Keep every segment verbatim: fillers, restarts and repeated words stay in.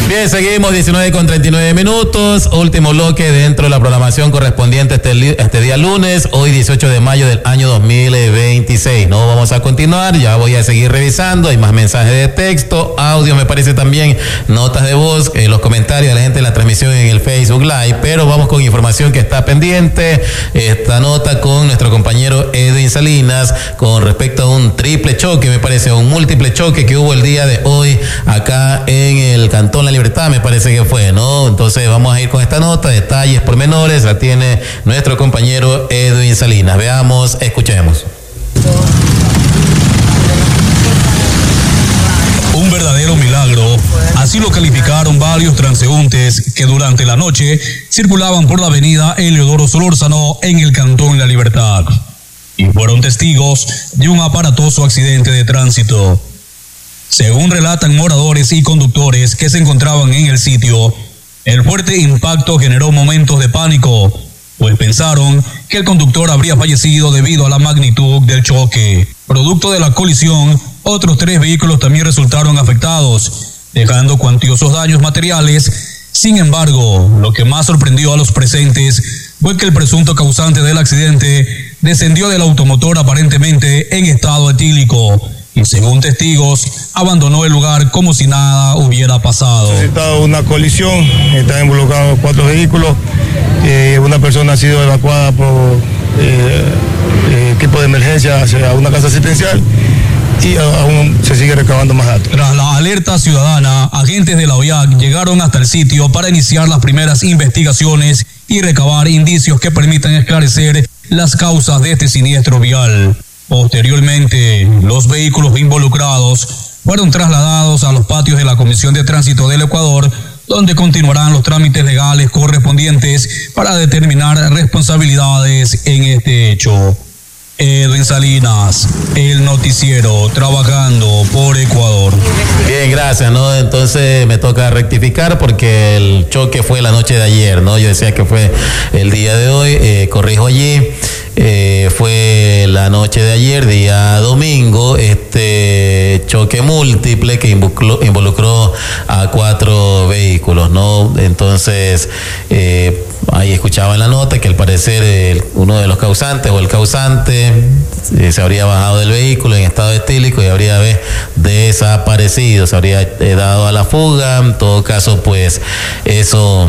Bien, seguimos diecinueve con treinta y nueve minutos, último bloque dentro de la programación correspondiente este, este día lunes, hoy dieciocho de mayo del año dos mil veintiséis. No vamos a continuar, ya voy a seguir revisando, hay más mensajes de texto, audio, me parece también, notas de voz, eh, los comentarios de la gente de la transmisión en el Facebook Live, pero vamos con información que está pendiente, esta nota con nuestro compañero Edwin Salinas con respecto a un triple choque, me parece, un múltiple choque que hubo el día de hoy acá en el Cantón La Libertad, me parece que fue, ¿no? Entonces vamos a ir con esta nota, detalles pormenores, la tiene nuestro compañero Edwin Salinas. Veamos, escuchemos. Un verdadero milagro, así lo calificaron varios transeúntes que durante la noche circulaban por la avenida Eleodoro Solórzano en el Cantón La Libertad y fueron testigos de un aparatoso accidente de tránsito. Según relatan moradores y conductores que se encontraban en el sitio, el fuerte impacto generó momentos de pánico, pues pensaron que el conductor habría fallecido debido a la magnitud del choque. Producto de la colisión, otros tres vehículos también resultaron afectados, dejando cuantiosos daños materiales. Sin embargo, lo que más sorprendió a los presentes fue que el presunto causante del accidente descendió del automotor aparentemente en estado etílico y, según testigos, abandonó el lugar como si nada hubiera pasado. Ha suscitado una colisión, están involucrados cuatro vehículos, eh, una persona ha sido evacuada por eh, eh, equipo de emergencia hacia una casa asistencial y aún se sigue recabando más datos. Tras la alerta ciudadana, agentes de la O I A C llegaron hasta el sitio para iniciar las primeras investigaciones y recabar indicios que permitan esclarecer las causas de este siniestro vial. Posteriormente, los vehículos involucrados fueron trasladados a los patios de la Comisión de Tránsito del Ecuador, donde continuarán los trámites legales correspondientes para determinar responsabilidades en este hecho. Edwin Salinas, el noticiero, trabajando por Ecuador. Bien, gracias, ¿no? Entonces me toca rectificar porque el choque fue la noche de ayer, ¿no? Yo decía que fue el día de hoy, eh, corrijo allí. Eh, fue la noche de ayer, día domingo, este choque múltiple que involucró, involucró a cuatro vehículos, ¿no? Entonces, eh, ahí escuchaba en la nota que al parecer el, uno de los causantes o el causante eh, se habría bajado del vehículo en estado etílico y habría eh, desaparecido, se habría eh, dado a la fuga. En todo caso, pues eso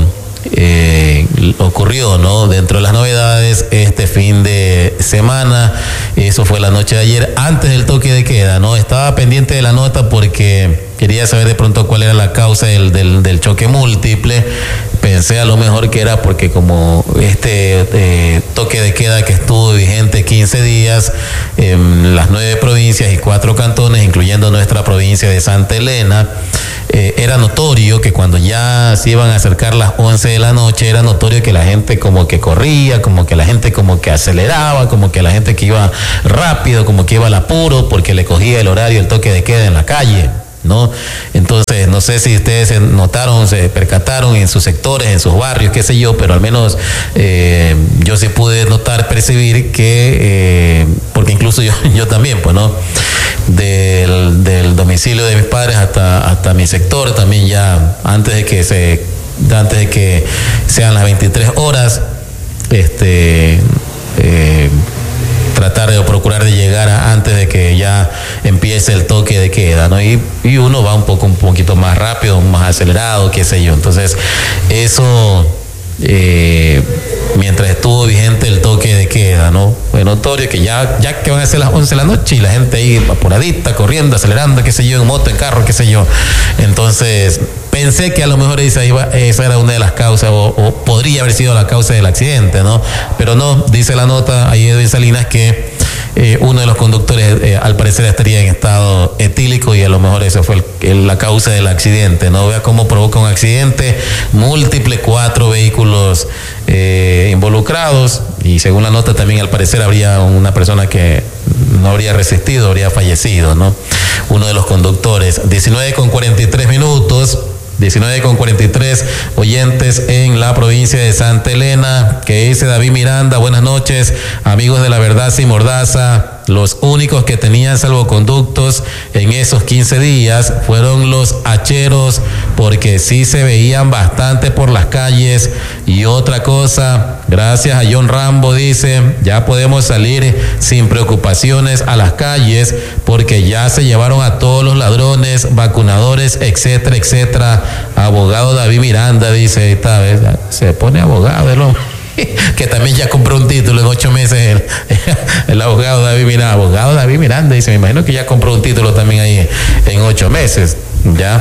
Eh, ocurrió, ¿no? Dentro de las novedades este fin de semana, eso fue la noche de ayer, antes del toque de queda, ¿no? Estaba pendiente de la nota porque quería saber de pronto cuál era la causa del, del, del choque múltiple. Pensé a lo mejor que era porque como este eh, toque de queda que estuvo vigente quince días en las nueve provincias y cuatro cantones, incluyendo nuestra provincia de Santa Elena, eh, era notorio que cuando ya se iban a acercar las once de la noche, era notorio que la gente como que corría, como que la gente como que aceleraba, como que la gente que iba rápido, como que iba al apuro, porque le cogía el horario, el toque de queda en la calle, ¿no? Entonces, no sé si ustedes se notaron, se percataron en sus sectores, en sus barrios, qué sé yo, pero al menos eh, yo sí pude notar, percibir que, eh, porque incluso yo, yo también, pues, ¿no? Del, del domicilio de mis padres hasta, hasta mi sector, también ya antes de que se, antes de que sean las veintitrés horas, este, eh, tratar de procurar de llegar a, antes de que ya empiece el toque de queda, ¿no? Y, y uno va un poco, un poquito más rápido, más acelerado, qué sé yo. Entonces, eso, eh, mientras estuvo vigente el toque de queda, ¿no? Fue notorio que ya, ya que van a ser las once de la noche y la gente ahí apuradita, corriendo, acelerando, qué sé yo, en moto, en carro, qué sé yo. Entonces, pensé que a lo mejor esa, iba, esa era una de las causas o, o podría haber sido la causa del accidente, ¿no? Pero no, dice la nota ahí Edwin Salinas que eh, uno de los conductores eh, al parecer estaría en estado etílico y a lo mejor esa fue el, el, la causa del accidente, ¿no? Vea cómo provoca un accidente múltiple, cuatro vehículos eh, involucrados y según la nota también al parecer habría una persona que no habría resistido, habría fallecido, ¿no? Uno de los conductores. diecinueve con cuarenta y tres minutos. diecinueve con cuarenta y tres oyentes en la provincia de Santa Elena, que dice David Miranda, buenas noches, amigos de La Verdad Sin Mordaza. Los únicos que tenían salvoconductos en esos quince días fueron los hacheros porque sí se veían bastante por las calles. Y otra cosa, gracias a John Rambo, dice, ya podemos salir sin preocupaciones a las calles porque ya se llevaron a todos los ladrones, vacunadores, etcétera, etcétera. Abogado David Miranda dice, esta vez se pone abogado, ¿no? Que también ya compró un título en ocho meses el, el abogado David Miranda. Abogado David Miranda dice, me imagino que ya compró un título también ahí en ocho meses, ya.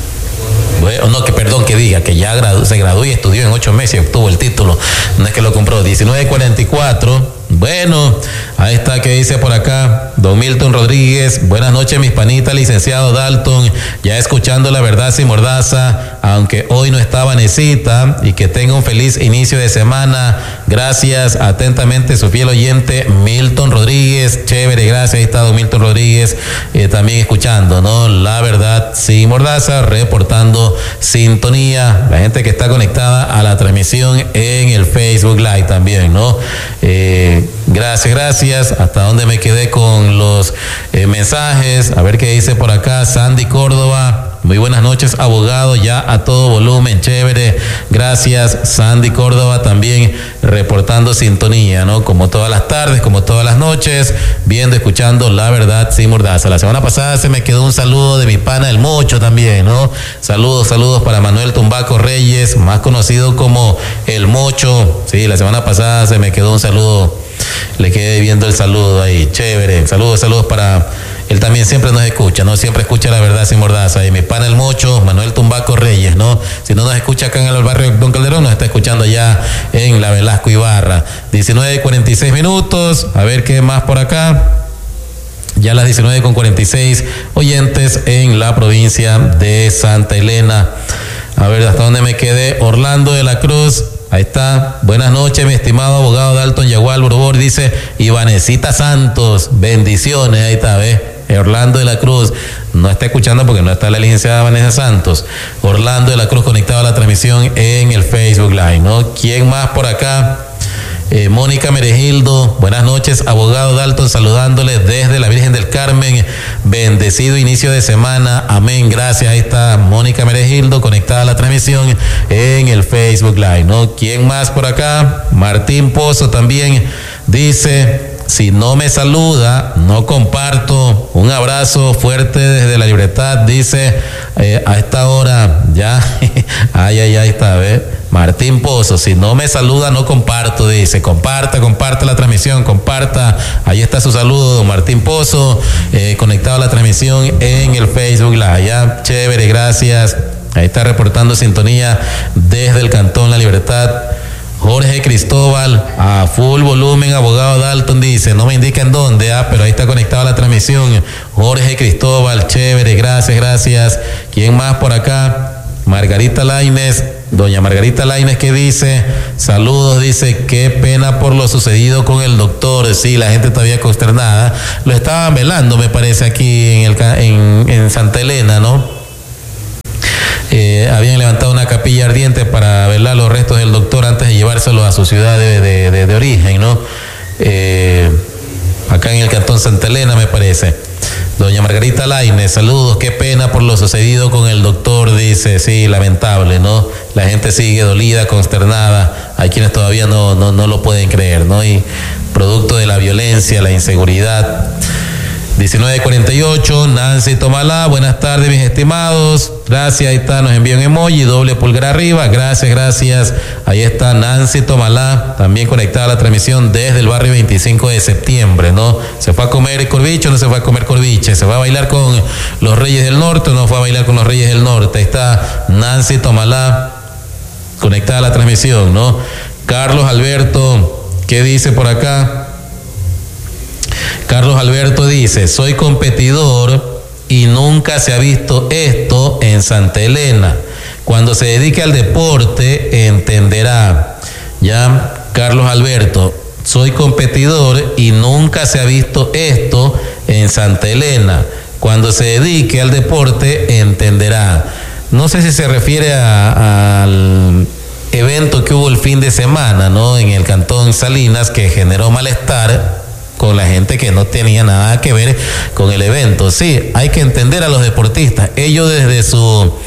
Bueno, no, que perdón que diga, que ya gradu, se graduó y estudió en ocho meses y obtuvo el título, no es que lo compró. diecinueve cuarenta y cuatro, bueno, ahí está, que dice por acá, don Milton Rodríguez, buenas noches mis panitas, licenciado Dalton, ya escuchando La Verdad Sin Mordaza, aunque hoy no está Vanesita, y que tenga un feliz inicio de semana, gracias, atentamente su fiel oyente Milton Rodríguez, chévere, gracias, ahí está don Milton Rodríguez, eh, también escuchando, ¿no? La Verdad Sin Mordaza, reportando sintonía, la gente que está conectada a la transmisión en el Facebook Live también, ¿no? Eh, gracias, gracias, hasta donde me quedé con los eh, mensajes, a ver qué dice por acá, Sandy Córdoba. Muy buenas noches, abogado, ya a todo volumen, chévere, gracias, Sandy Córdoba también reportando sintonía, ¿no? Como todas las tardes, como todas las noches, viendo, escuchando La Verdad Sin Mordaza. La semana pasada se me quedó un saludo de mi pana El Mocho también, ¿no? Saludos, saludos para Manuel Tumbaco Reyes, más conocido como El Mocho. Sí, la semana pasada se me quedó un saludo, le quedé viendo el saludo ahí, chévere, saludos, saludos para... Él también siempre nos escucha, ¿no? Siempre escucha La Verdad Sin Mordaza. Y mi pana El Mocho, Manuel Tumbaco Reyes, ¿no? Si no nos escucha acá en el barrio Don Calderón, nos está escuchando ya en la Velasco Ibarra. diecinueve cuarenta y seis minutos. A ver qué más por acá. Ya las diecinueve con cuarenta y seis oyentes en la provincia de Santa Elena. A ver, ¿hasta dónde me quedé? Orlando de la Cruz. Ahí está. Buenas noches, mi estimado abogado Dalton Yagual Borbor, dice Ivanesita Santos. Bendiciones. Ahí está, ¿ves? Orlando de la Cruz no está escuchando porque no está la licenciada Vanessa Santos. Orlando de la Cruz conectado a la transmisión en el Facebook Live, ¿no? ¿Quién más por acá? Eh, Mónica Meregildo, buenas noches, abogado Dalton, saludándole desde la Virgen del Carmen, bendecido inicio de semana, amén, gracias. Ahí está Mónica Meregildo conectada a la transmisión en el Facebook Live, ¿no? ¿Quién más por acá? Martín Pozo también dice, si no me saluda, no comparto. Un abrazo fuerte desde La Libertad, dice, eh, a esta hora, ya, ay, ay, ay, está, ¿ves? Martín Pozo, si no me saluda, no comparto, dice, comparta, comparta la transmisión, comparta, ahí está su saludo, Martín Pozo, eh, conectado a la transmisión en el Facebook Live, ya, chévere, gracias, ahí está reportando sintonía desde el Cantón La Libertad. Jorge Cristóbal, a full volumen, abogado Dalton, dice, no me indican dónde, ah, pero ahí está conectado a la transmisión. Jorge Cristóbal, chévere, gracias, gracias. ¿Quién más por acá? Margarita Lainez, doña Margarita Lainez, que dice, saludos, dice, qué pena por lo sucedido con el doctor. Sí, la gente todavía consternada. Lo estaban velando, me parece, aquí en, el, en, en Santa Elena, ¿no? Eh, habían levantado una capilla ardiente para velar los restos del doctor antes de llevárselo a su ciudad de, de, de, de origen, ¿no? Eh, acá en el Cantón Santa Elena, me parece. Doña Margarita Lainez, saludos, qué pena por lo sucedido con el doctor, dice, sí, lamentable, ¿no? La gente sigue dolida, consternada, hay quienes todavía no, no, no lo pueden creer, ¿no? Y producto de la violencia, la inseguridad. diecinueve cuarenta y ocho, Nancy Tomalá, buenas tardes mis estimados, gracias, ahí está, nos envió un emoji, doble pulgar arriba, gracias, gracias, ahí está Nancy Tomalá, también conectada a la transmisión desde el barrio veinticinco de septiembre, ¿no? ¿Se fue a comer corviche o no se fue a comer corviche? ¿Se fue a bailar con los Reyes del Norte o no fue a bailar con los Reyes del Norte? Ahí está Nancy Tomalá, conectada a la transmisión, ¿no? Carlos Alberto, ¿qué dice por acá? Carlos Alberto dice, soy competidor y nunca se ha visto esto en Santa Elena. Cuando se dedique al deporte, entenderá. Ya, Carlos Alberto, soy competidor y nunca se ha visto esto en Santa Elena. Cuando se dedique al deporte, entenderá. No sé si se refiere a, al evento que hubo el fin de semana, ¿no? En el Cantón Salinas, que generó malestar con la gente que no tenía nada que ver con el evento. Sí, hay que entender a los deportistas. Ellos desde su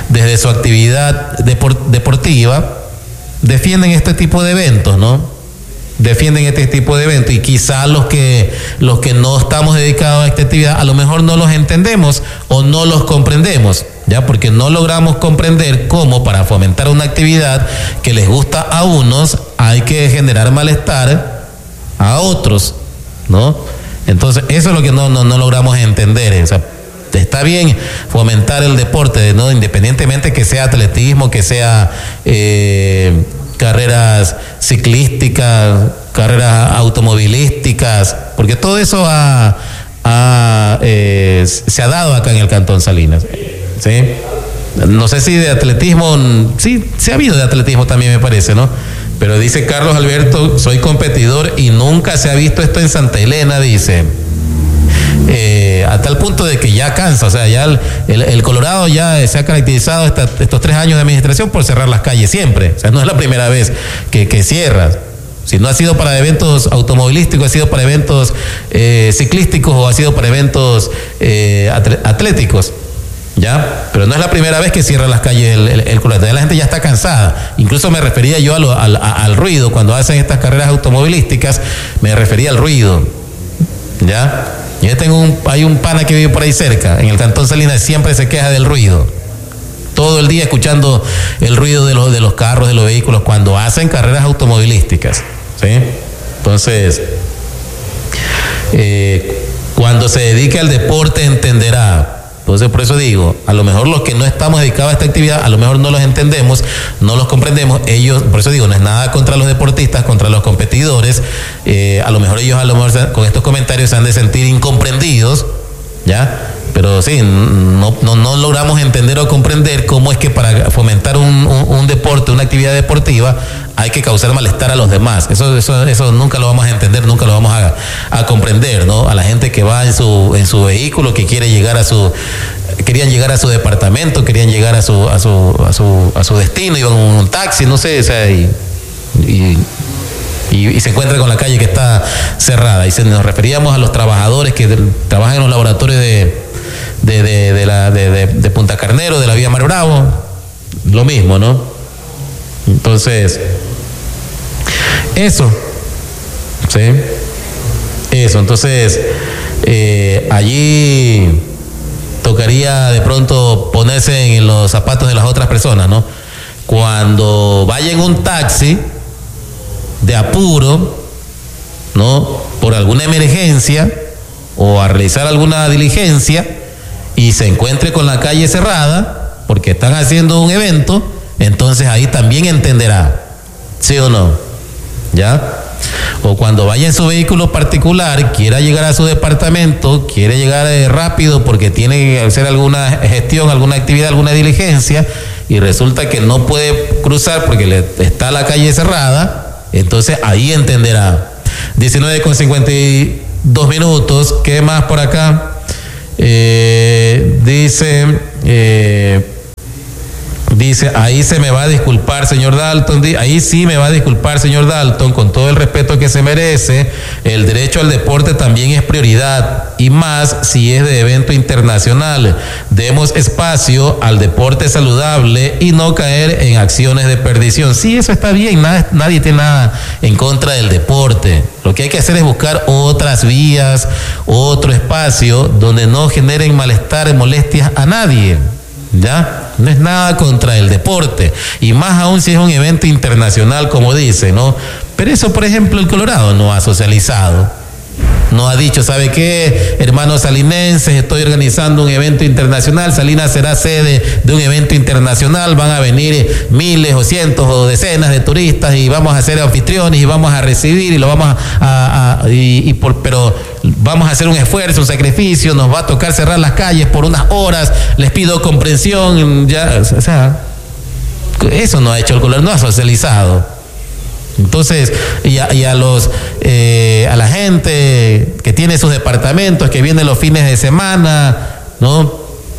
desde su actividad depor- deportiva, defienden este tipo de eventos, ¿no? Defienden este tipo de eventos, y quizás los que, los que no estamos dedicados a esta actividad, a lo mejor no los entendemos o no los comprendemos, ¿ya? Porque no logramos comprender cómo para fomentar una actividad que les gusta a unos hay que generar malestar a otros, ¿no? Entonces eso es lo que no, no, no logramos entender. O sea, está bien fomentar el deporte, ¿no? Independientemente que sea atletismo, que sea eh, carreras ciclísticas, carreras automovilísticas, porque todo eso ha, ha, eh, se ha dado acá en el Cantón Salinas, ¿sí? No sé si de atletismo, sí, sí ha habido de atletismo también, me parece, ¿no? Pero dice Carlos Alberto, soy competidor y nunca se ha visto esto en Santa Elena, dice. Eh, a tal punto de que ya cansa, o sea, ya el, el, el Colorado ya se ha caracterizado esta, estos tres años de administración por cerrar las calles siempre. O sea, no es la primera vez que, que cierra. Si no ha sido para eventos automovilísticos, ha sido para eventos eh, ciclísticos o ha sido para eventos eh, atléticos. ¿Ya? Pero no es la primera vez que cierra las calles el, el, el Colorado. La gente ya está cansada. Incluso me refería yo a lo, al, a, al ruido. Cuando hacen estas carreras automovilísticas, me refería al ruido. ¿Ya? Yo tengo un, hay un pana que vive por ahí cerca, en el Cantón Salinas, siempre se queja del ruido. Todo el día escuchando el ruido de los, de los carros, de los vehículos, cuando hacen carreras automovilísticas. ¿Sí? Entonces, eh, cuando se dedique al deporte entenderá. Entonces, por eso digo, a lo mejor los que no estamos dedicados a esta actividad, a lo mejor no los entendemos, no los comprendemos. Ellos, por eso digo, no es nada contra los deportistas, contra los competidores. Eh, a lo mejor ellos, a lo mejor con estos comentarios se han de sentir incomprendidos, ¿ya? Pero sí, no, no, no logramos entender o comprender cómo es que para fomentar un, un, un deporte, una actividad deportiva, hay que causar malestar a los demás. Eso, eso, eso nunca lo vamos a entender, nunca lo vamos a, a comprender, ¿no? A la gente que va en su, en su vehículo, que quiere llegar a su, querían llegar a su departamento, querían llegar a su, a su, a su, a su destino, iban en un taxi, no sé, o sea, y, y Y, y se encuentra con la calle que está cerrada. Y se nos referíamos a los trabajadores que de, trabajan en los laboratorios de, de, de, de, la, de, de, de Punta Carnero, de la Vía Mar Bravo, lo mismo, ¿no? Entonces, eso, ¿sí? Eso, entonces, eh, allí tocaría de pronto ponerse en los zapatos de las otras personas, ¿no? Cuando vaya en un taxi de apuro, ¿no? Por alguna emergencia o a realizar alguna diligencia y se encuentre con la calle cerrada porque están haciendo un evento, entonces ahí también entenderá, ¿sí o no? ¿Ya? O cuando vaya en su vehículo particular, quiera llegar a su departamento, quiere llegar eh, rápido porque tiene que hacer alguna gestión, alguna actividad, alguna diligencia, y resulta que no puede cruzar porque le, está la calle cerrada, entonces ahí entenderá. diecinueve con cincuenta y dos minutos, ¿qué más por acá? Eh, dice... Eh, Dice, ahí se me va a disculpar, señor Dalton, ahí sí me va a disculpar, señor Dalton, con todo el respeto que se merece. El derecho al deporte también es prioridad, y más si es de evento internacional. Demos espacio al deporte saludable y no caer en acciones de perdición. Sí, eso está bien, nada, nadie tiene nada en contra del deporte. Lo que hay que hacer es buscar otras vías, otro espacio donde no generen malestar, molestias a nadie. ¿Ya? No es nada contra el deporte, y más aún si es un evento internacional, como dice, ¿no? Pero eso, por ejemplo, el Colorado no ha socializado, no ha dicho, ¿sabe qué, hermanos salinenses? Estoy organizando un evento internacional, Salinas será sede de un evento internacional, van a venir miles o cientos o decenas de turistas y vamos a ser anfitriones y vamos a recibir y lo vamos a, a, a y, y por, pero vamos a hacer un esfuerzo, un sacrificio, nos va a tocar cerrar las calles por unas horas, les pido comprensión, ya, o sea, eso no ha hecho el Colorado, no ha socializado. Entonces, y a, y a los eh, a la gente que tiene sus departamentos, que viene los fines de semana, ¿no?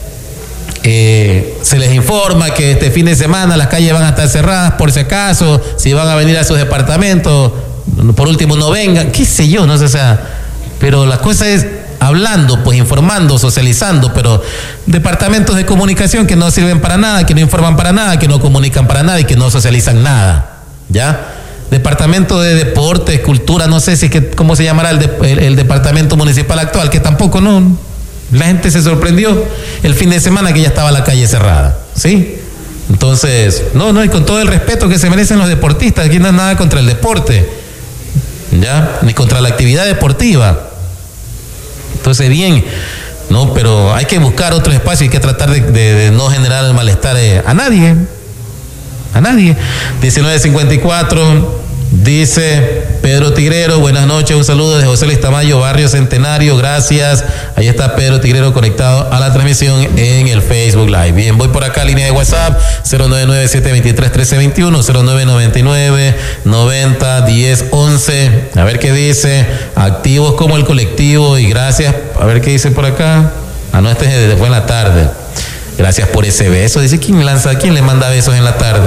Eh, se les informa que este fin de semana las calles van a estar cerradas, por si acaso, si van a venir a sus departamentos, por último no vengan, qué sé yo, no sé, o sea, pero la cosa es hablando, pues informando, socializando, pero departamentos de comunicación que no sirven para nada, que no informan para nada, que no comunican para nada y que no socializan nada, ¿ya? Departamento de Deportes, Cultura, no sé si que, cómo se llamará el, de, el, el departamento municipal actual, que tampoco no, la gente se sorprendió el fin de semana que ya estaba la calle cerrada, ¿sí? Entonces, no, no, y con todo el respeto que se merecen los deportistas, aquí no es nada contra el deporte, ¿ya? Ni contra la actividad deportiva. Entonces, bien, no, pero hay que buscar otro espacio, hay que tratar de, de, de no generar el malestar eh, a nadie, a nadie. diecinueve cincuenta y cuatro, dice Pedro Tigrero, buenas noches, un saludo de José Luis Tamayo, Barrio Centenario, gracias. Ahí está Pedro Tigrero conectado a la transmisión en el Facebook Live. Bien, voy por acá, línea de WhatsApp, cero nueve nueve siete dos tres uno tres dos uno, cero nueve nueve nueve noventa diez once. A ver qué dice, activos como el colectivo y gracias. A ver qué dice por acá. Ah, no, este es desde fue en la tarde. Gracias por ese beso. Dice, ¿quién lanza? ¿Quién le manda besos en la tarde?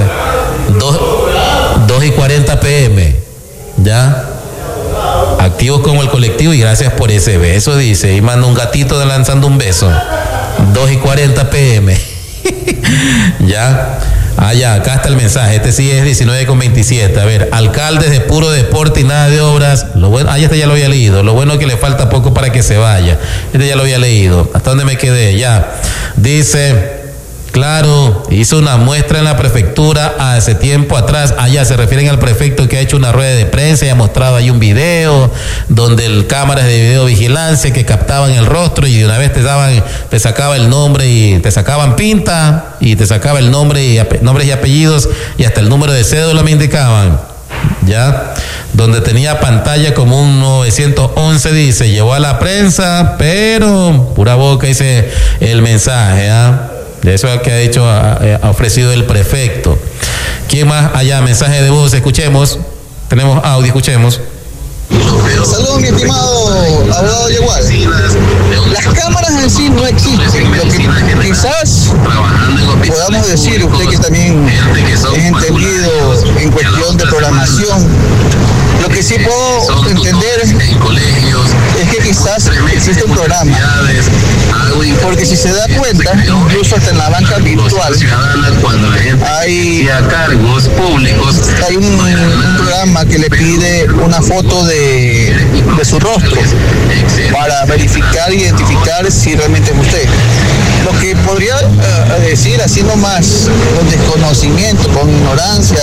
dos y cuarenta pm. ¿Ya? Activos como el colectivo y gracias por ese beso, dice. Y manda un gatito de lanzando un beso. dos y cuarenta pm. ¿Ya? Ah, ya, acá está el mensaje. Este sí es diecinueve con veintisiete. A ver, alcaldes de puro deporte y nada de obras. Lo bueno, ah, este ya lo había leído. Lo bueno es que le falta poco para que se vaya. Este ya lo había leído. ¿Hasta dónde me quedé? Ya. Dice, claro, hizo una muestra en la prefectura hace tiempo atrás. Allá se refieren al prefecto que ha hecho una rueda de prensa y ha mostrado ahí un video donde el cámaras de videovigilancia que captaban el rostro y de una vez te daban, te sacaba el nombre y te sacaban pinta y te sacaba el nombre y nombres y apellidos y hasta el número de cédula me indicaban. Ya, donde tenía pantalla como un novecientos once, dice, llevó a la prensa, pero pura boca dice el mensaje, ¿ah? De eso que ha dicho, ha, ha ofrecido el prefecto. ¿Quién más? Allá, mensaje de voz, escuchemos. Tenemos audio, escuchemos. Saludos, mi estimado abogado Yegual. Las cámaras en sí no existen. Lo que quizás podamos decir, usted que también es entendido en cuestión de programación, lo que sí puedo entender es que quizás existe un programa, porque si se da cuenta, incluso hasta en la banca virtual hay, hay un, un programa que le pide una foto de, de su rostro para verificar e identificar si realmente es usted. Lo que podría uh, decir, así nomás, con desconocimiento, con ignorancia,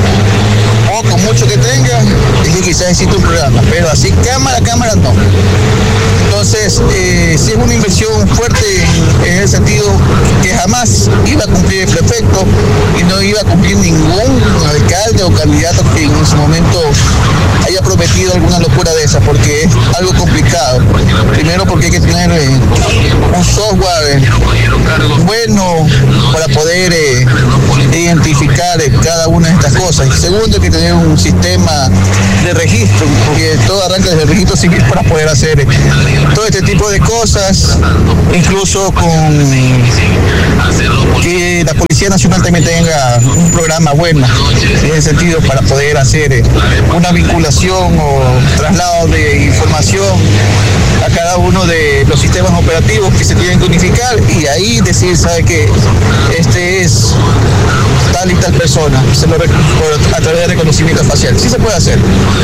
o con mucho que tenga, es que quizás existe un programa, pero así cámara, cámara no. Entonces, eh, sí es una inversión fuerte en el sentido que jamás iba a cumplir el prefecto y no iba a cumplir ningún alcalde o candidato que en su momento haya prometido alguna locura de esa, porque es algo complicado. Primero porque hay que tener eh, un software eh, bueno para poder eh, identificar eh, cada una de estas cosas. Y segundo, hay que tener un sistema de registro, porque todo arranca desde el registro civil para poder hacer eh, todo este tipo de cosas, incluso con que la Policía Nacional también tenga un programa bueno en ese sentido para poder hacer eh, una vinculación o traslado de información a cada uno de los sistemas operativos que se tienen que unificar y ahí decir, sabe que este es tal y tal persona, se lo, a través de reconocimiento facial. Sí se puede hacer.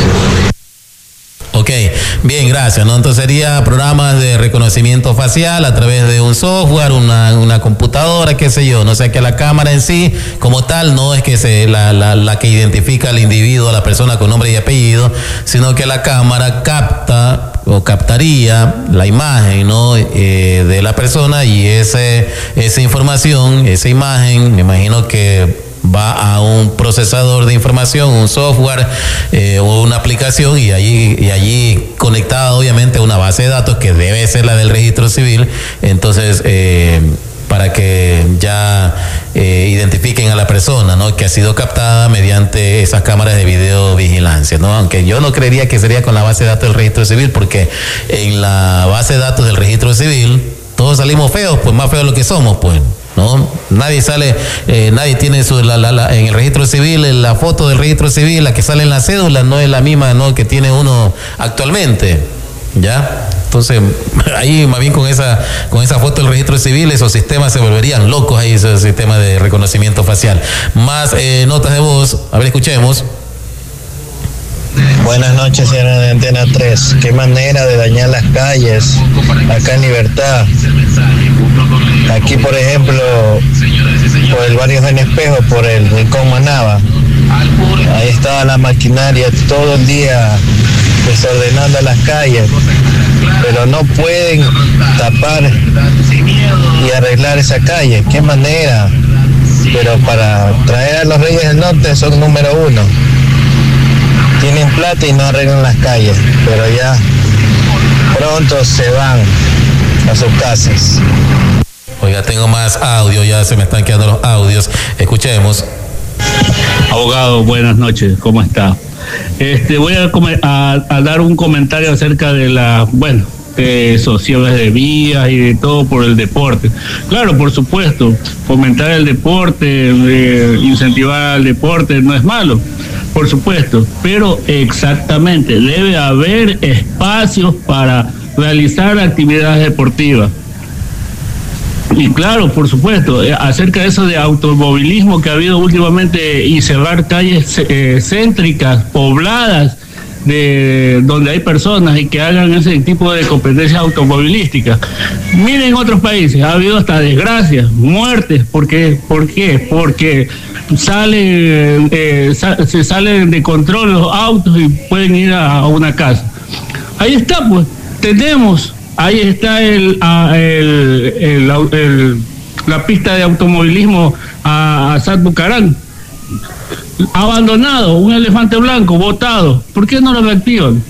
Ok, bien, gracias, ¿no? Entonces sería programas de reconocimiento facial a través de un software, una, una computadora, qué sé yo, no sé, que la cámara en sí, como tal, no es que se la, la, la que identifica al individuo, a la persona con nombre y apellido, sino que la cámara capta o captaría la imagen, ¿no? Eh, de la persona y ese, esa información, esa imagen, me imagino que va a un procesador de información, un software eh, o una aplicación y allí, y allí conectada obviamente a una base de datos que debe ser la del registro civil, entonces eh, para que ya eh, identifiquen a la persona, ¿no? Que ha sido captada mediante esas cámaras de videovigilancia, ¿no? Aunque yo no creería que sería con la base de datos del registro civil, porque en la base de datos del registro civil todos salimos feos, pues más feos lo que somos, pues. ¿No? Nadie sale, eh, nadie tiene su, la, la, la, en el registro civil, la foto del registro civil, la que sale en la cédula, no es la misma, ¿no? Que tiene uno actualmente, ¿ya? Entonces, ahí más bien con esa, con esa foto del registro civil, esos sistemas se volverían locos ahí, ese sistema de reconocimiento facial. Más eh, notas de voz, a ver, escuchemos. Buenas noches, señora de Antena tres. Qué manera de dañar las calles acá en Libertad. Aquí, por ejemplo, por el barrio San Espejo, por el Rincón Manaba. Ahí estaba la maquinaria todo el día desordenando las calles, pero no pueden tapar y arreglar esa calle. Qué manera. Pero para traer a los Reyes del Norte son número uno. Tienen plata y no arreglan las calles, pero ya pronto se van a sus casas. Oiga, tengo más audio, ya se me están quedando los audios. Escuchemos. Abogado, buenas noches, ¿cómo está? Este, voy a, a, a dar un comentario acerca de la, bueno, de esos cierres de vías y de todo por el deporte. Claro, por supuesto, fomentar el deporte, eh, incentivar el deporte no es malo, por supuesto, pero exactamente, debe haber espacios para realizar actividades deportivas. Y claro, por supuesto, eh, acerca de eso de automovilismo que ha habido últimamente y cerrar calles eh, céntricas, pobladas, de donde hay personas y que hagan ese tipo de competencias automovilísticas. Miren otros países, ha habido hasta desgracias, muertes. ¿Por qué? ¿Por qué? Porque salen, eh, sa- se salen de control los autos y pueden ir a, a una casa. Ahí está, pues, tenemos... Ahí está el, a, el, el, el, la pista de automovilismo a, a Sat Bucarán. Abandonado, un elefante blanco, botado. ¿Por qué no lo reactivan?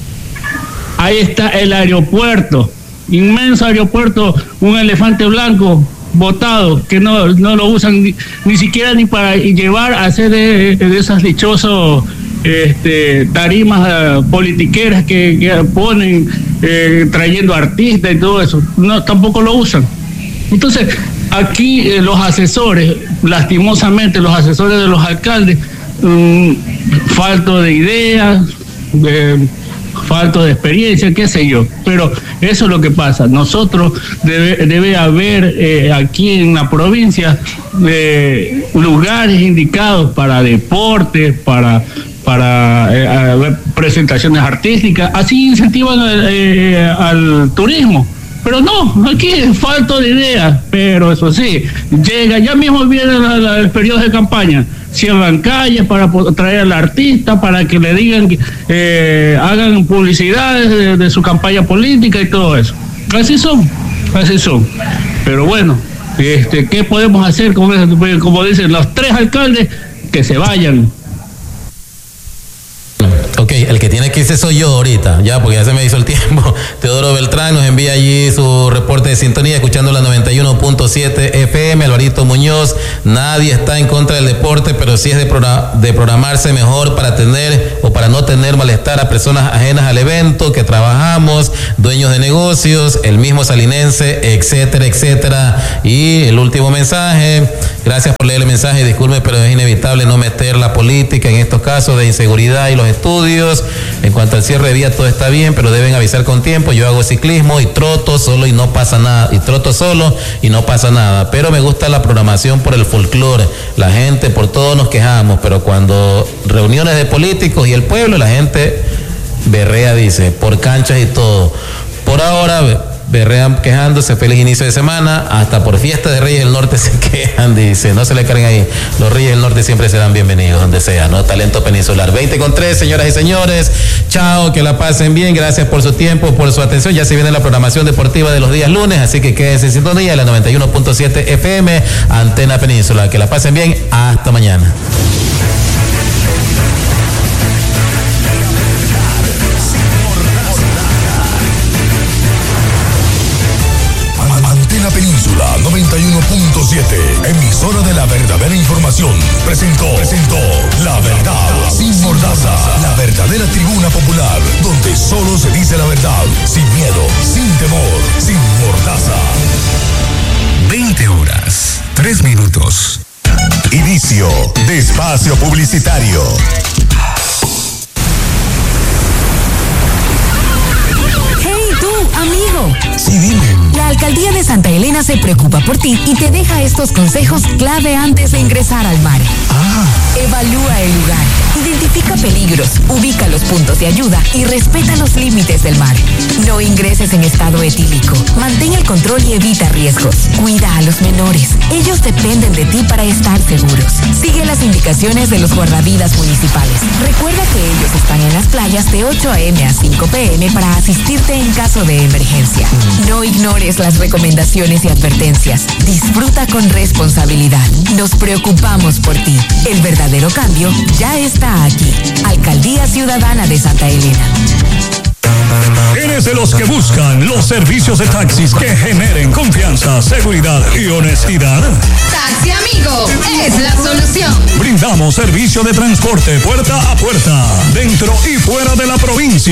Ahí está el aeropuerto, inmenso aeropuerto, un elefante blanco botado, que no, no lo usan ni, ni siquiera ni para llevar a hacer de, de esas dichosos este, tarimas uh, politiqueras que, que ponen eh, trayendo artistas y todo eso. No, tampoco lo usan. Entonces, aquí eh, los asesores, lastimosamente los asesores de los alcaldes, um, falto de ideas, de, falto de experiencia, qué sé yo, pero eso es lo que pasa. Nosotros debe, debe haber eh, aquí en la provincia eh, lugares indicados para deporte, para para eh, presentaciones artísticas, así incentivan eh, al turismo. Pero no, aquí es falta de ideas, pero eso sí, llega, ya mismo viene la, la, el periodo de campaña, cierran calles para traer al artista, para que le digan, eh, hagan publicidades de, de su campaña política y todo eso. Así son, así son. Pero bueno, este, ¿qué podemos hacer? Como, como dicen los tres alcaldes, que se vayan. Ok, el que tiene que irse soy yo ahorita, ya, porque ya se me hizo el tiempo. Teodoro Beltrán nos envía allí su reporte de sintonía, escuchando la noventa y uno punto siete F M. Alvarito Muñoz, nadie está en contra del deporte, pero sí es de, pro- de programarse mejor para tener o para no tener malestar a personas ajenas al evento, que trabajamos, dueños de negocios, el mismo salinense, etcétera, etcétera. Y el último mensaje, gracias por leer el mensaje, disculpe, pero es inevitable no meter la política en estos casos de inseguridad y los estudios. En cuanto al cierre de vía, todo está bien, pero deben avisar con tiempo. Yo hago ciclismo y troto solo y no pasa nada, y troto solo y no pasa nada, pero me gusta la programación por el folclore. La gente, por todo nos quejamos, pero cuando reuniones de políticos y el pueblo, la gente berrea, dice, por canchas y todo. Por ahora berrean quejándose, feliz inicio de semana, hasta por fiesta de Reyes del Norte se quejan, dice, no se le carguen ahí, los Reyes del Norte siempre serán bienvenidos donde sea, ¿no? Talento peninsular. veinte con tres, señoras y señores, chao, que la pasen bien, gracias por su tiempo, por su atención. Ya se viene la programación deportiva de los días lunes, así que quédense en sintonía de la noventa y uno punto siete F M, Antena Península. Que la pasen bien, hasta mañana. Península noventa y uno punto siete, emisora de la verdadera información, presentó, presentó La Verdad sin Mordaza, la verdadera tribuna popular, donde solo se dice la verdad, sin miedo, sin temor, sin mordaza. veinte horas, tres minutos. Inicio de espacio publicitario. Hey, tú, Y dime. La Alcaldía de Santa Elena se preocupa por ti y te deja estos consejos clave antes de ingresar al mar. Ah. Evalúa el lugar, identifica peligros, ubica los puntos de ayuda y respeta los límites del mar. No ingreses en estado etílico. Mantén el control y evita riesgos. Cuida a los menores. Ellos dependen de ti para estar seguros. Sigue las indicaciones de los guardavidas municipales. Recuerda que ellos están en las playas de ocho a eme a cinco pe eme para asistirte en caso de emergencia. No ignores las recomendaciones y advertencias. Disfruta con responsabilidad. Nos preocupamos por ti. El verdadero cambio ya está aquí. Alcaldía Ciudadana de Santa Elena. ¿Eres de los que buscan los servicios de taxis que generen confianza, seguridad y honestidad? Taxi Amigo es la solución. Brindamos servicio de transporte puerta a puerta, dentro y fuera de la provincia.